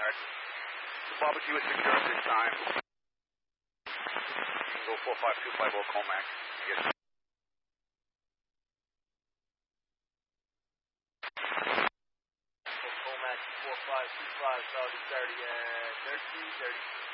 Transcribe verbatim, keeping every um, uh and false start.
Alright. The barbecue is secure at this time. You can go four five two five zero Comac. Yes. Comac four five two five, Saudi thirty and thirty, thirty.